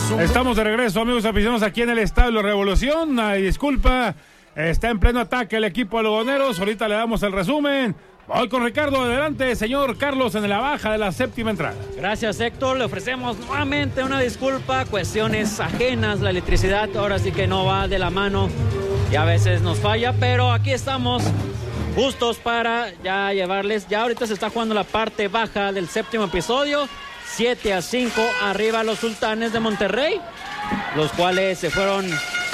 Estamos de regreso, amigos aficionados, aquí en el Estadio Revolución. Ay, disculpa, está en pleno ataque el equipo de Algodoneros. Ahorita le damos el resumen. Voy con Ricardo, adelante, señor Carlos, en la baja de la séptima entrada. Gracias, Héctor. Le ofrecemos nuevamente una disculpa. Cuestiones ajenas, la electricidad ahora sí que no va de la mano y a veces nos falla, pero aquí estamos justos para ya llevarles. Ya ahorita se está jugando la parte baja del séptimo episodio. 7-5 arriba los Sultanes de Monterrey, los cuales se fueron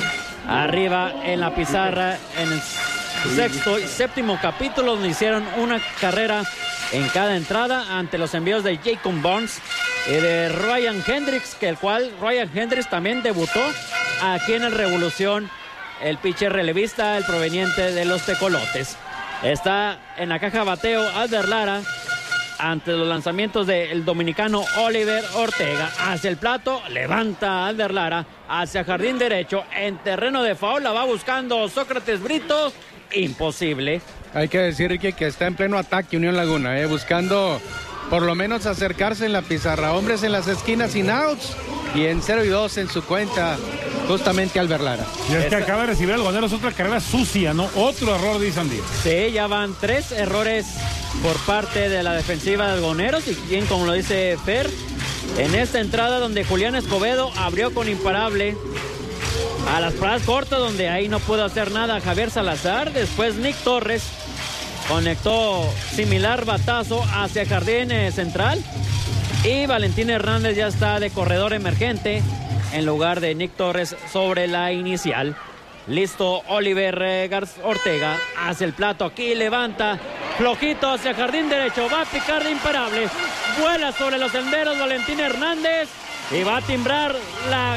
arriba en la pizarra en el sexto y séptimo capítulo, donde hicieron una carrera en cada entrada ante los envíos de Jacob Burns y de Ryan Hendricks, que el cual Ryan Hendricks también debutó aquí en el Revolución, el pitcher relevista, el proveniente de los Tecolotes. Está en la caja bateo Albert Lara ante los lanzamientos del dominicano Oliver Ortega. Hacia el plato, levanta Albert Lara hacia jardín derecho, en terreno de foul, la va buscando Sócrates Brito, imposible. Hay que decir, Ricky, que está en pleno ataque Unión Laguna, buscando por lo menos acercarse en la pizarra. Hombres en las esquinas sin outs y en 0-2 en su cuenta justamente Albert Lara. Y es que acaba de recibir Algodoneros otra carrera sucia, ¿no? Otro error de Isan Díaz. Sí, ya van 3 errores por parte de la defensiva de Algodoneros, y bien, como lo dice Fer, en esta entrada donde Julián Escobedo abrió con imparable a las paradas cortas, donde ahí no pudo hacer nada Javier Salazar. Después Nick Torres conectó similar batazo hacia jardín central, y Valentín Hernández ya está de corredor emergente en lugar de Nick Torres sobre la inicial. Listo Oliver Ortega hacia el plato, aquí levanta flojito hacia jardín derecho, va a picar de imparable, vuela sobre los senderos Valentín Hernández y va a timbrar la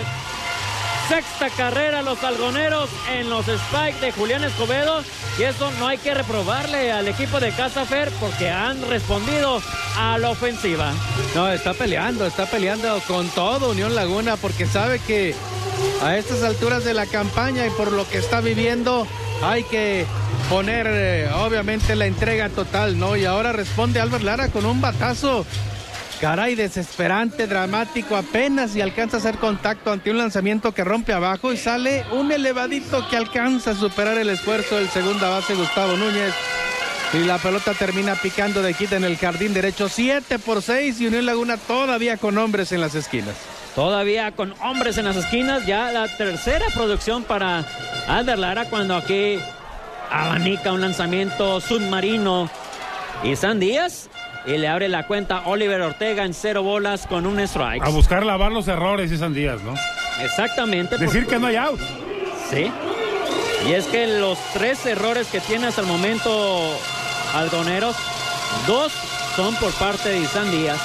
sexta carrera a los Algodoneros en los spikes de Julián Escobedo, y eso no hay que reprobarle al equipo de Casa Fer, porque han respondido a la ofensiva. No, está peleando con todo Unión Laguna, porque sabe que a estas alturas de la campaña y por lo que está viviendo hay que poner obviamente la entrega total, ¿no? Y ahora responde Albert Lara con un batazo, caray, desesperante, dramático, apenas y alcanza a hacer contacto ante un lanzamiento que rompe abajo, y sale un elevadito que alcanza a superar el esfuerzo del segunda base Gustavo Núñez, y la pelota termina picando de quita en el jardín derecho. 7-6 y Unión Laguna todavía con hombres en las esquinas. Todavía con hombres en las esquinas, ya la tercera producción para Albert Lara, cuando aquí abanica un lanzamiento submarino Isan Díaz, y le abre la cuenta Oliver Ortega en 0 bolas con un strike. A buscar lavar los errores Isan Díaz, ¿no? Exactamente. Decir que no hay out. Sí. Y es que los 3 errores que tiene hasta el momento Algodoneros, 2 son por parte de Isan Díaz.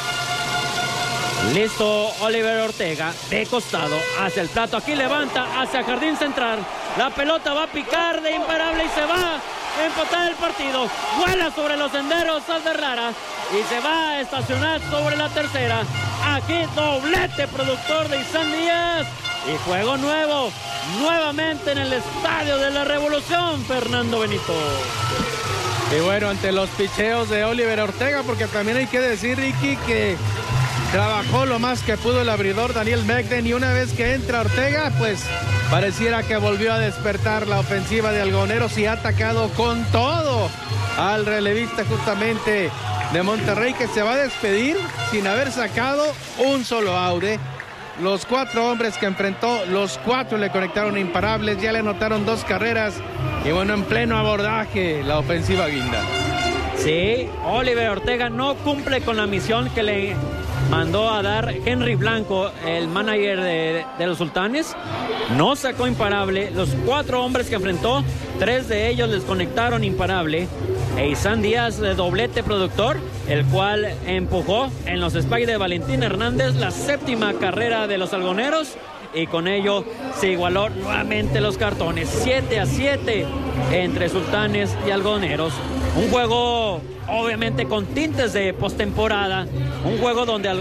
Listo Oliver Ortega de costado hacia el plato, aquí levanta hacia jardín central, la pelota va a picar de imparable y se va a empatar el partido. Vuela sobre los senderos Albert Lara y se va a estacionar sobre la tercera. Aquí doblete productor de Isan Díaz y juego nuevo nuevamente en el Estadio de la Revolución, Fernando Benito. Y bueno, ante los picheos de Oliver Ortega, porque también hay que decir, Ricky, que trabajó lo más que pudo el abridor Daniel Megden, y una vez que entra Ortega, pues pareciera que volvió a despertar la ofensiva de Algodoneros y ha atacado con todo al relevista justamente de Monterrey, que se va a despedir sin haber sacado un solo out. Los 4 hombres que enfrentó, los 4 le conectaron imparables, ya le anotaron 2 carreras, y bueno, en pleno abordaje la ofensiva guinda. Sí, Oliver Ortega no cumple con la misión que le mandó a dar Henry Blanco, el manager de los Sultanes. No sacó imparable. Los 4 hombres que enfrentó, 3 de ellos les conectaron imparable. E Isan Díaz, de doblete productor, el cual empujó en los spikes de Valentín Hernández la 7ª carrera de los Algodoneros, y con ello se igualó nuevamente los cartones. 7-7 entre Sultanes y Algodoneros. Un juego obviamente con tintes de postemporada, un juego donde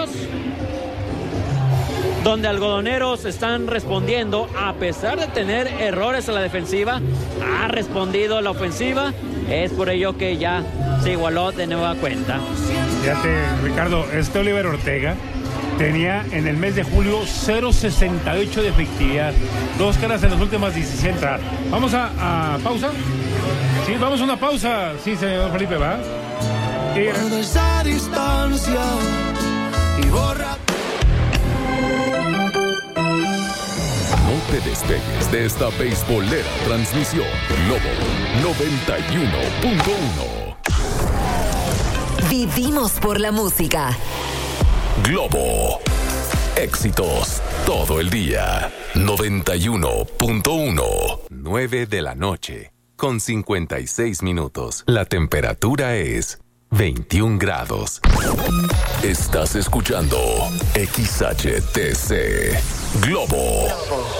Algodoneros están respondiendo, a pesar de tener errores en la defensiva, ha respondido la ofensiva. Es por ello que ya se igualó de nueva cuenta. Fíjate, Ricardo, Oliver Ortega tenía en el mes de julio 0.68 de efectividad. 2 carreras en las últimas 17 entradas. Vamos a pausa. Sí, vamos a una pausa. Sí, señor Felipe, va. Guarda esa distancia y borra. No te despegues de esta beisbolera transmisión. Globo 91.1. Vivimos por la música. Globo. Éxitos todo el día. 91.1. 9 de la noche. Con 56 minutos. La temperatura es 21 grados. Estás escuchando XHTC Globo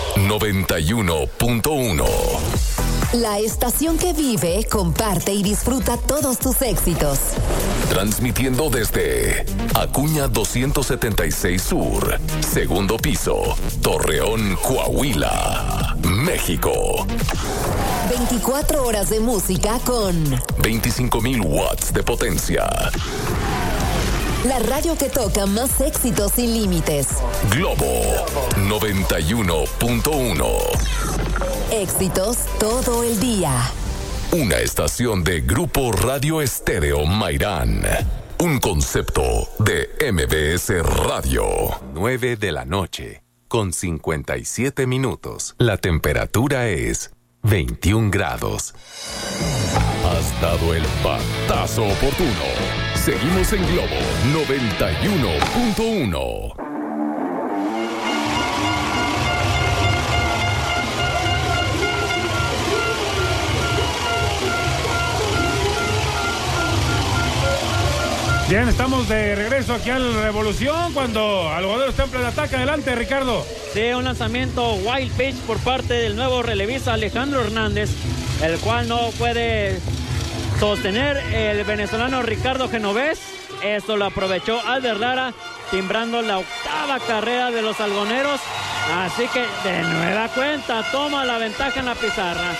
91.1. La estación que vive, comparte y disfruta todos tus éxitos. Transmitiendo desde Acuña 276 Sur, segundo piso, Torreón, Coahuila, México. 24 horas de música con 25,000 watts de potencia. La radio que toca más éxitos sin límites. Globo 91.1. Éxitos todo el día. Una estación de Grupo Radio Estéreo Mairán. Un concepto de MBS Radio. 9 de la noche, con 57 minutos. La temperatura es 21 grados. Has dado el batazo oportuno. Seguimos en Globo 91.1. Bien, estamos de regreso aquí al Revolución cuando Algodero está en pleno ataque. Adelante, Ricardo. Sí, un lanzamiento wild pitch por parte del nuevo relevista Alejandro Hernández, el cual no puede sostener el venezolano Ricardo Genovés. Esto lo aprovechó Albert Lara, timbrando la 8ª carrera de los algoneros. Así que de nueva cuenta toma la ventaja en la pizarra.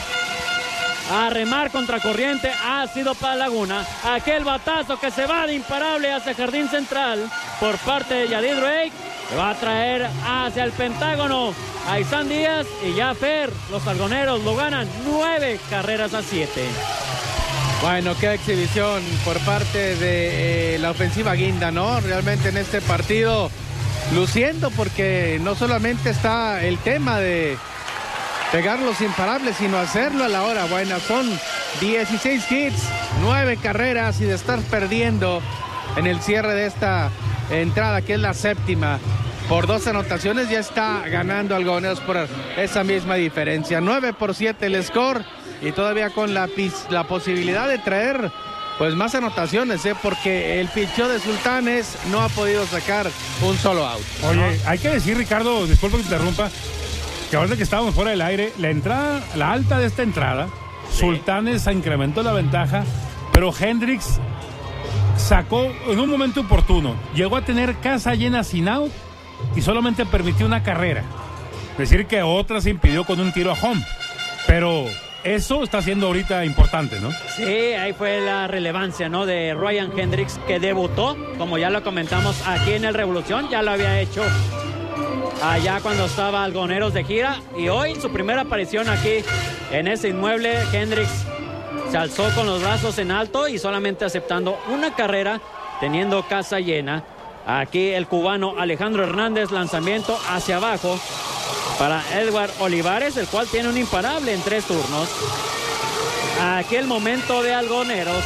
A remar contracorriente ha sido para Laguna. Aquel batazo que se va de imparable hacia Jardín Central por parte de Yadid Drake. Va a traer hacia el Pentágono a Isan Díaz y ya Fer. Los algoneros lo ganan 9 carreras a 7. Bueno, qué exhibición por parte de la ofensiva guinda, ¿no? Realmente en este partido luciendo, porque no solamente está el tema de pegar los imparables, sino hacerlo a la hora buena. Son 16 hits, 9 carreras y de estar perdiendo en el cierre de esta entrada, que es la 7ª, por 2 anotaciones, ya está ganando Algodoneros por esa misma diferencia. 9-7 el score y todavía con la posibilidad de traer pues más anotaciones, porque el picheo de Sultanes no ha podido sacar un solo out. Oye, hay que decir, Ricardo, disculpa que te interrumpa, que ahora que estábamos fuera del aire, la alta de esta entrada, sí. Sultanes incrementó la ventaja, pero Hendricks sacó en un momento oportuno, llegó a tener casa llena sin out y solamente permitió una carrera. Es decir, que otra se impidió con un tiro a home, pero eso está siendo ahorita importante, ¿no? Sí, ahí fue la relevancia, ¿no?, de Ryan Hendricks, que debutó, como ya lo comentamos aquí en el Revolución, ya lo había hecho allá cuando estaba Algoneros de gira, y hoy su primera aparición aquí en ese inmueble. Hendricks se alzó con los brazos en alto y solamente aceptando una carrera, teniendo casa llena. Aquí el cubano Alejandro Hernández, lanzamiento hacia abajo para Edward Olivares, el cual tiene un imparable en 3 turnos. Aquí el momento de Algoneros,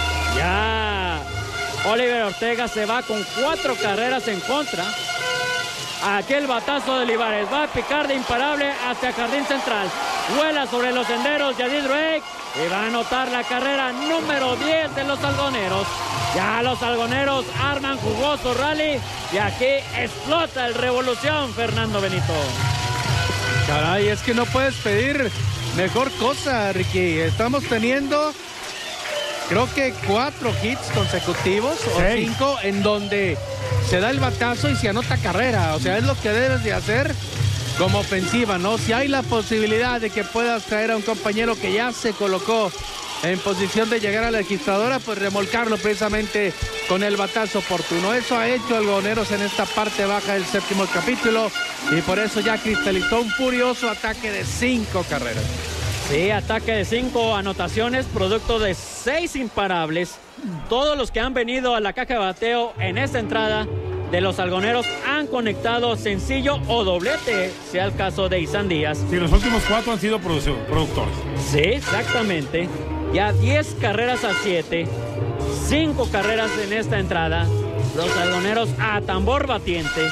ya Oliver Ortega se va con 4 carreras en contra. Aquel batazo de Olivares va a picar de imparable hacia Jardín Central. Vuela sobre los senderos Yadid Drake y va a anotar la carrera número 10 de los algoneros. Ya los algoneros arman jugoso rally y aquí explota el Revolución, Fernando Benito. Caray, es que no puedes pedir mejor cosa, Ricky. Estamos teniendo, creo que 4 hits consecutivos o 5 en donde se da el batazo y se anota carrera. O sea, es lo que debes de hacer como ofensiva, ¿no? Si hay la posibilidad de que puedas traer a un compañero que ya se colocó en posición de llegar a la registradora, pues remolcarlo precisamente con el batazo oportuno. Eso ha hecho Algodoneros en esta parte baja del séptimo capítulo y por eso ya cristalizó un furioso ataque de 5 carreras. Sí, ataque de 5 anotaciones, producto de 6 imparables. Todos los que han venido a la caja de bateo en esta entrada de los Algodoneros han conectado sencillo o doblete, sea el caso de Isan Díaz. Sí, los últimos 4 han sido productores. Sí, exactamente. Ya 10 carreras a 7, 5 carreras en esta entrada. Los Algodoneros a tambor batiente.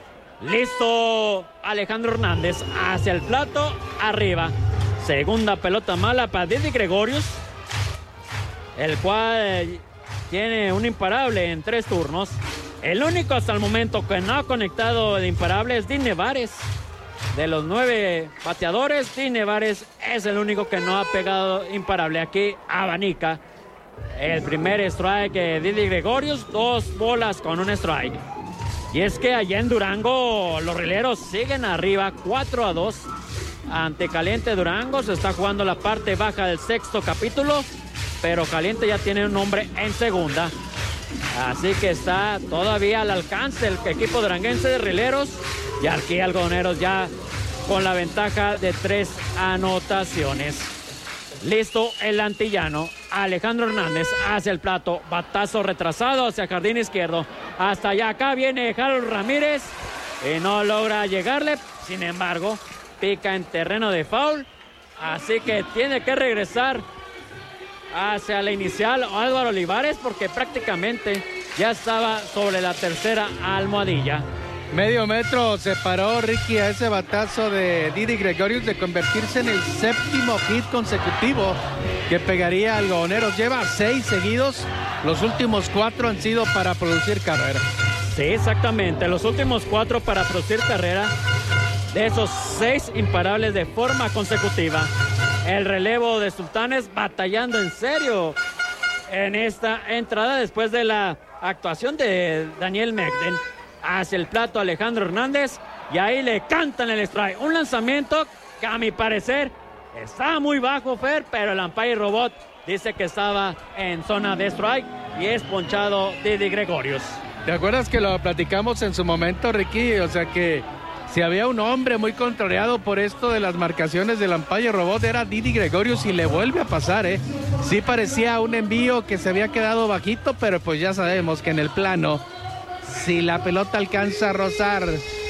Listo Alejandro Hernández hacia el plato, arriba. Segunda pelota mala para Didi Gregorius, el cual tiene un imparable en 3 turnos. El único hasta el momento que no ha conectado de imparable es Dean Nevares. De los 9 bateadores, Dean Nevares es el único que no ha pegado imparable. Aquí abanica el primer strike de Didi Gregorius, 2 bolas con un strike. Y es que allá en Durango los rileros siguen arriba 4-2 ante Caliente Durango. Se está jugando la parte baja del sexto capítulo, pero Caliente ya tiene un hombre en segunda. Así que está todavía al alcance el equipo duranguense de rileros. Y aquí Algodoneros ya con la ventaja de 3 anotaciones. Listo el antillano. Alejandro Hernández hacia el plato. Batazo retrasado hacia jardín izquierdo. Hasta allá. Acá viene Harold Ramírez. Y no logra llegarle. Sin embargo, pica en terreno de foul. Así que tiene que regresar hacia la inicial Álvaro Olivares, porque prácticamente ya estaba sobre la tercera almohadilla. Medio metro separó Ricky a ese batazo de Didi Gregorius de convertirse en el 7º hit consecutivo que pegaría Algodoneros. Lleva 6 seguidos, los últimos 4 han sido para producir carrera. Sí, exactamente, los últimos 4 para producir carrera. De esos 6 imparables de forma consecutiva. El relevo de Sultanes batallando en serio en esta entrada después de la actuación de Daniel Megden. Hacia el plato Alejandro Hernández y ahí le cantan el strike. Un lanzamiento que a mi parecer estaba muy bajo, Fer, pero el umpire robot dice que estaba en zona de strike y es ponchado Didi Gregorius. ¿Te acuerdas que lo platicamos en su momento, Ricky? O sea que si había un hombre muy contrariado por esto de las marcaciones del umpire robot era Didi Gregorius y le vuelve a pasar, ¿eh? Sí parecía un envío que se había quedado bajito, pero pues ya sabemos que en el plano, si la pelota alcanza a rozar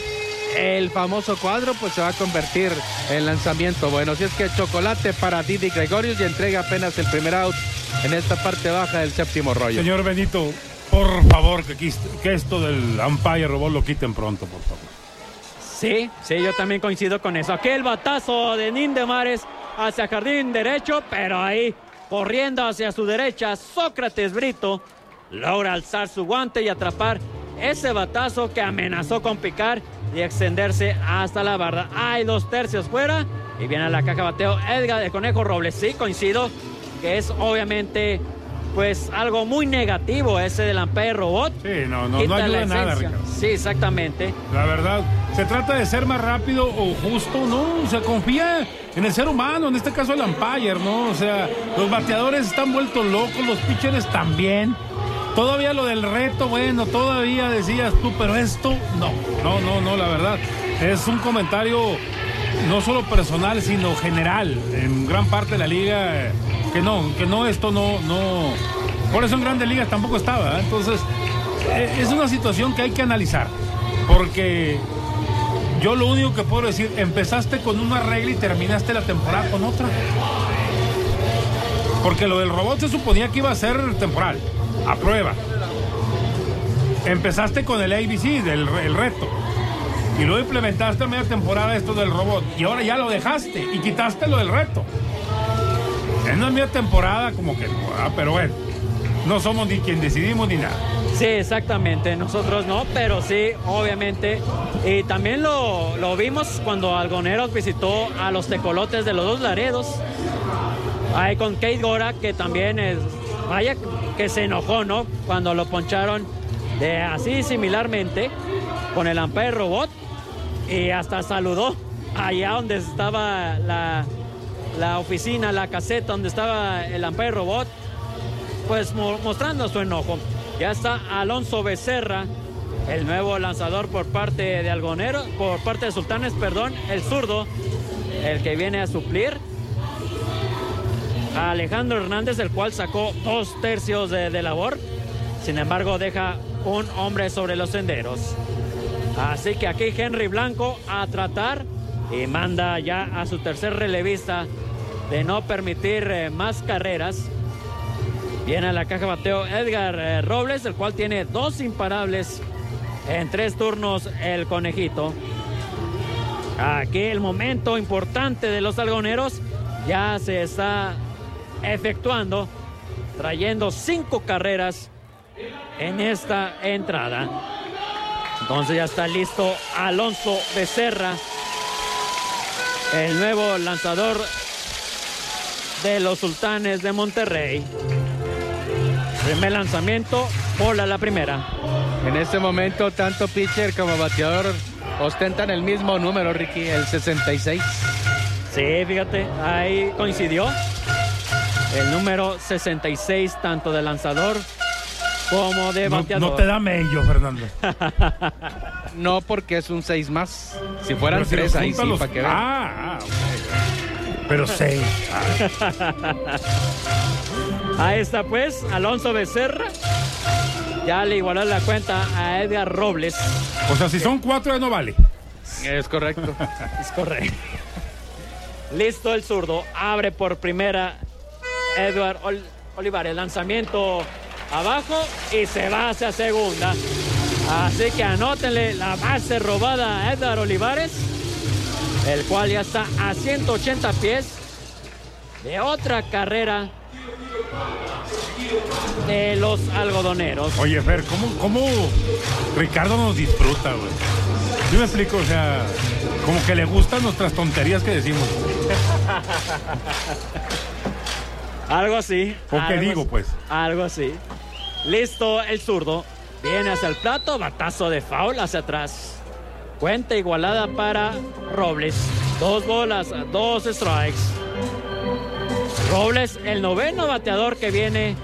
el famoso cuadro, pues se va a convertir en lanzamiento. Bueno, si es que chocolate para Didi Gregorius y entrega apenas el primer out en esta parte baja del séptimo rollo. Señor Benito, por favor, que esto del umpire robot lo quiten pronto, por favor. Sí, yo también coincido con eso. Aquí el batazo de Nindemares hacia jardín derecho, pero ahí corriendo hacia su derecha, Sócrates Brito logra alzar su guante y atrapar ese batazo que amenazó con picar y extenderse hasta la barda. Hay 2 tercios fuera y viene a la caja de bateo Edgar de Conejo Robles. Sí, coincido que es obviamente pues algo muy negativo ese del umpire robot. Sí, no ayuda en nada, Ricardo. Sí, exactamente. La verdad, se trata de ser más rápido o justo, ¿no? O sea, confía en el ser humano, en este caso el umpire, ¿no? O sea, los bateadores están vueltos locos, los pitchers también. Todavía lo del reto, bueno, todavía decías tú, pero esto, no, la verdad. Es un comentario no solo personal, sino general, en gran parte de la liga, esto no. Por eso en Grandes Ligas tampoco estaba, ¿eh? Entonces, es una situación que hay que analizar, porque yo lo único que puedo decir, empezaste con una regla y terminaste la temporada con otra. Porque lo del robot se suponía que iba a ser temporal, a prueba. Empezaste con el ABC, el reto, y luego implementaste a media temporada esto del robot, y ahora ya lo dejaste y quitaste lo del reto. En una media temporada como que, pero bueno, no somos ni quien decidimos ni nada. Sí, exactamente, nosotros no, pero sí, obviamente. Y también lo vimos cuando Algodoneros visitó a los Tecolotes de los Dos Laredos, ahí con Kate Gora, que también vaya que se enojó, ¿no? Cuando lo poncharon así similarmente con el umpire robot y hasta saludó allá donde estaba la oficina, la caseta donde estaba el Umpire Robot, pues mostrando su enojo. Ya está Alonso Becerra, el nuevo lanzador por parte de Algoneros, por parte de Sultanes, perdón, el zurdo, el que viene a suplir a Alejandro Hernández, el cual sacó 2/3 de labor. Sin embargo, deja un hombre sobre los senderos. Así que aquí Henry Blanco a tratar y manda ya a su tercer relevista de no permitir más carreras. Viene a la caja bateo Edgar Robles, el cual tiene 2 imparables en 3 turnos el conejito. Aquí el momento importante de los algoneros ya se está efectuando, trayendo 5 carreras en esta entrada. Entonces ya está listo Alonso Becerra, el nuevo lanzador de los Sultanes de Monterrey. Primer lanzamiento, bola la primera. En este momento, tanto pitcher como bateador ostentan el mismo número, Ricky, el 66. Sí, fíjate, ahí coincidió. El número 66, tanto de lanzador como de bateador. No te da mello, Fernando. No, porque es un 6 más. Si fueran 3, ahí sí, para que vean. Okay. Pero 6. Ahí está pues, Alonso Becerra. Ya le igualó la cuenta a Edgar Robles. O sea, si son 4 ya no vale. Es correcto. Es correcto. Listo el zurdo. Abre por primera Edward Olivares. Lanzamiento abajo y se va hacia segunda. Así que anótenle la base robada a Edward Olivares, el cual ya está a 180 pies de otra carrera de los algodoneros. Oye, Fer, ¿cómo Ricardo nos disfruta, güey? Yo me explico, o sea, como que le gustan nuestras tonterías que decimos. Algo así. ¿O qué digo, pues? Algo así. Listo el zurdo. Viene hacia el plato, batazo de foul hacia atrás. Cuenta igualada para Robles. 2 bolas, 2 strikes. Robles, el noveno bateador que viene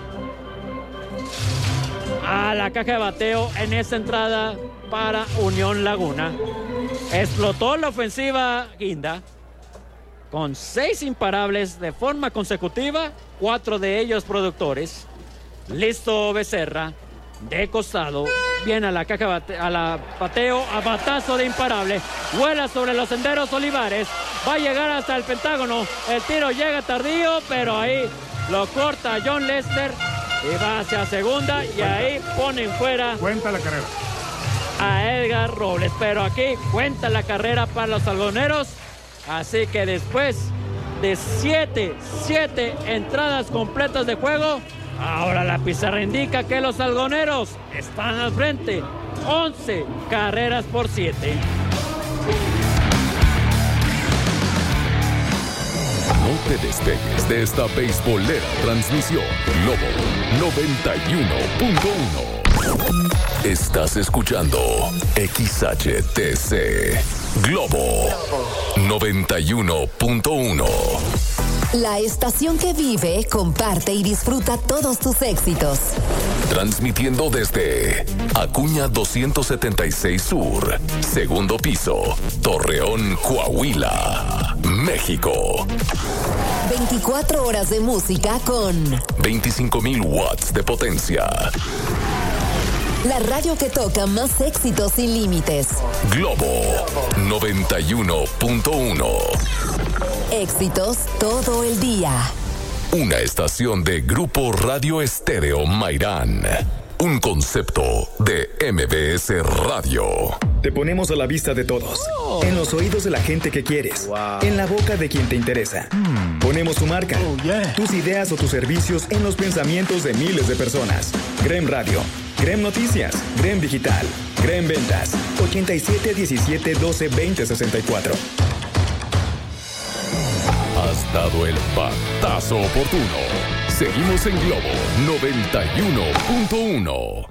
a la caja de bateo en esta entrada para Unión Laguna. Explotó la ofensiva Guinda con 6 imparables de forma consecutiva, 4 de ellos productores. Listo Becerra, de costado, viene a la caja a la bateo, a batazo de imparable, vuela sobre los senderos Olivares, va a llegar hasta el Pentágono, el tiro llega tardío, pero ahí lo corta John Lester y va hacia segunda y ahí ponen fuera. Cuenta la carrera a Edgar Robles, pero aquí cuenta la carrera para los algoneros, así que después de 7 entradas completas de juego, ahora la pizarra indica que los algoneros están al frente, 11 carreras por 7. No te despegues de esta beisbolera transmisión. Globo 91.1. Estás escuchando XHTC Globo 91.1. La estación que vive, comparte y disfruta todos tus éxitos. Transmitiendo desde Acuña 276 Sur, segundo piso, Torreón, Coahuila, México. 24 horas de música con 25,000 watts de potencia. la radio que toca más éxitos sin límites. Globo 91.1. Éxitos todo el día. Una estación de Grupo Radio Estéreo Mairán. Un concepto de MBS Radio. Te ponemos a la vista de todos. En los oídos de la gente que quieres. En la boca de quien te interesa. Ponemos tu marca, tus ideas o tus servicios en los pensamientos de miles de personas. GREM Radio, GREM Noticias, GREM Digital, GREM Ventas, 87 17 12 20 64. Has dado el batazo oportuno. Seguimos en Globo 91.1.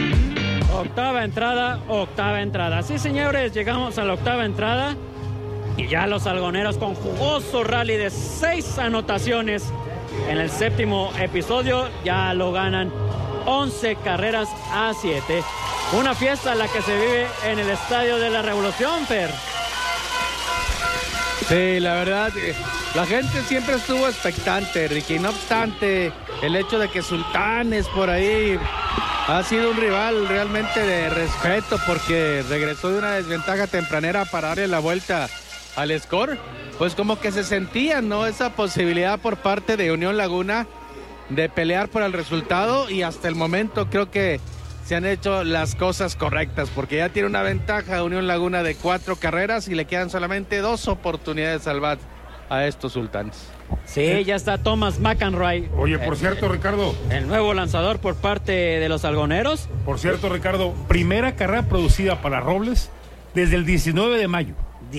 Octava entrada. Sí, señores, llegamos a la octava entrada. Y ya los algoneros con jugoso rally de 6 anotaciones en el 7º episodio ya lo ganan 11 carreras a 7. Una fiesta la que se vive en el Estadio de la Revolución, Fer. Sí, la verdad, la gente siempre estuvo expectante, Ricky. No obstante, el hecho de que Sultanes por ahí ha sido un rival realmente de respeto porque regresó de una desventaja tempranera para darle la vuelta al score, pues como que se sentía, ¿no? Esa posibilidad por parte de Unión Laguna de pelear por el resultado y hasta el momento creo que se han hecho las cosas correctas porque ya tiene una ventaja Unión Laguna de 4 carreras y le quedan solamente 2 oportunidades al bat a estos Sultanes. Sí, ya está Thomas McEnroe. Oye, por cierto, Ricardo. El nuevo lanzador por parte de los algoneros. Por cierto, Ricardo, primera carrera producida para Robles desde el 19 de mayo.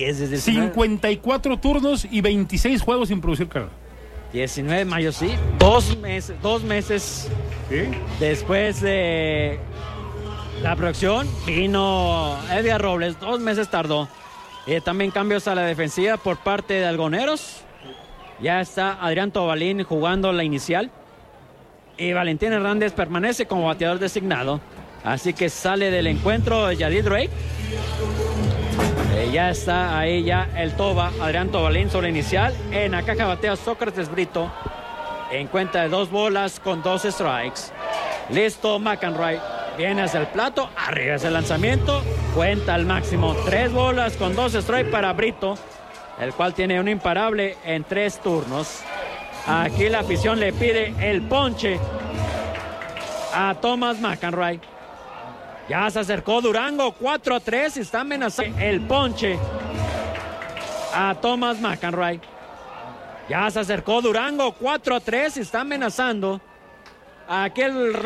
54 turnos y 26 juegos sin producir carrera. 19 de mayo, sí. 2 meses ¿sí? Después de la producción vino Edgar Robles. 2 meses tardó. También cambios a la defensiva por parte de algoneros. Ya está Adrián Tobalín jugando la inicial. Y Valentín Hernández permanece como bateador designado. Así que sale del encuentro Yadier Drake. Ya está ahí ya el Toba, Adrián Tobalín sobre inicial. En la caja batea Sócrates Brito. En cuenta de 2 bolas con 2 strikes. Listo, McEnroe. Viene hacia el plato. Arriba es el lanzamiento. Cuenta al máximo. 3 bolas con 2 strikes para Brito. El cual tiene un imparable en 3 turnos. Aquí la afición le pide el ponche a Thomas McEnroe. Ya se acercó Durango, 4-3 y está amenazando el ponche a Thomas McEnroe. Ya se acercó Durango, 4-3 y está amenazando a aquel